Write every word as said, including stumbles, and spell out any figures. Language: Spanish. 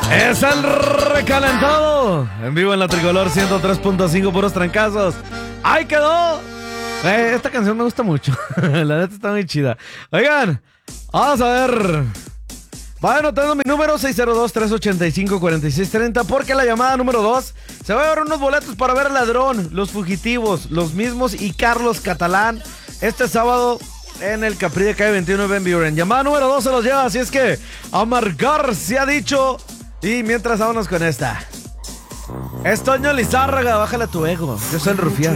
Es el recalentado. En vivo en la Tricolor ciento tres punto cinco, puros trancazos. ¡Ahí quedó! Eh, esta canción me gusta mucho. La neta está muy chida. Oigan, vamos a ver. Vayan anotando mi número seis cero dos, tres ocho cinco, cuatro seis tres cero, porque la llamada número dos se va a llevar unos boletos para ver al Ladrón, Los Fugitivos, Los Mismos y Carlos Catalán este sábado en el Capri de calle veintiuno de Van Buren. Llamada número dos se los lleva, así es que a marcar se ha dicho. Y mientras vámonos con esta. Es Toño Lizárraga, bájale a tu ego. Yo soy el rufián.